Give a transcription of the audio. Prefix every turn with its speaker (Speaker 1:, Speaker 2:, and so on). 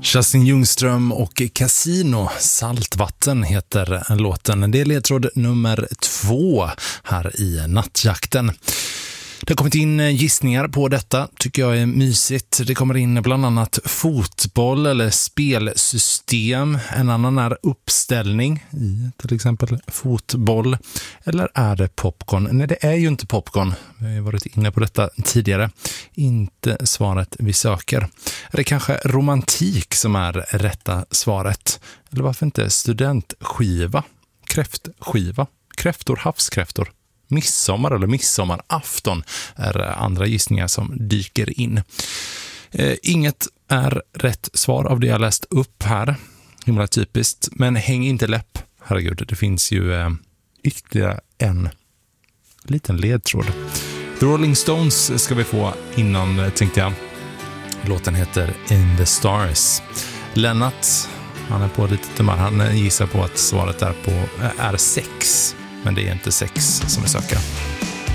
Speaker 1: Justin Ljungström och Casino, Saltvatten heter låten. Det är ledtråd nummer 2 här i Nattjakten. Det har kommit in gissningar på detta, tycker jag är mysigt. Det kommer in bland annat fotboll eller spelsystem. En annan är uppställning i till exempel fotboll. Eller är det popcorn? Nej, det är ju inte popcorn. Vi har varit inne på detta tidigare. Inte svaret vi söker. Är det kanske romantik som är rätta svaret? Eller varför inte studentskiva? Kräftskiva? Kräftor, havskräftor? Midsommar eller midsommarafton är andra gissningar som dyker in. Inget är rätt svar av det jag läst upp här. Himla typiskt. Men häng inte läpp. Herregud, det finns ju ytterligare en liten ledtråd. The Rolling Stones ska vi få innan, tänkte jag. Låten heter In the Stars. Lennart, han är på lite tumör. Han gissar på att svaret är 6. Men det är inte 6 som vi söker.